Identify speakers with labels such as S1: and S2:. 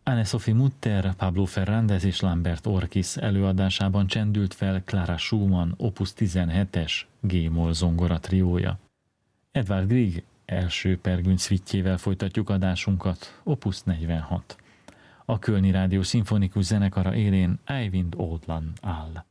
S1: Anne-Sophie Mutter, Pablo Fernández és Lambert Orkis előadásában csendült fel Clara Schumann Opus 17-es G-moll zongora triója. Edvard Grieg első Peer Gynt szvittjével folytatjuk adásunkat, Opus 46. A Kölni Rádió szimfonikus zenekara élén Eivind Odland áll.